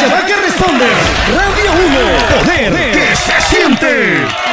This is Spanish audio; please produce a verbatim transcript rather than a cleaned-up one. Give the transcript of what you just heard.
La que responde. Radio uno. Poder que se siente.